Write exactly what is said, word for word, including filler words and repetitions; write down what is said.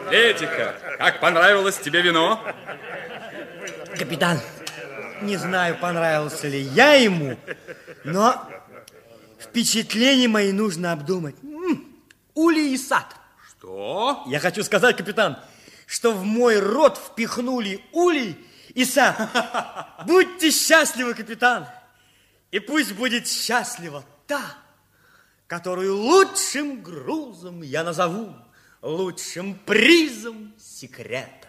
Петика, как понравилось тебе вино? Капитан, не знаю, понравился ли я ему, но впечатления мои нужно обдумать. М-м, улей и сад. Что? Я хочу сказать, капитан, что в мой рот впихнули улей и сад. Будьте счастливы, капитан, и пусть будет счастлива та, которую лучшим грузом я назову, лучшим призом секрета.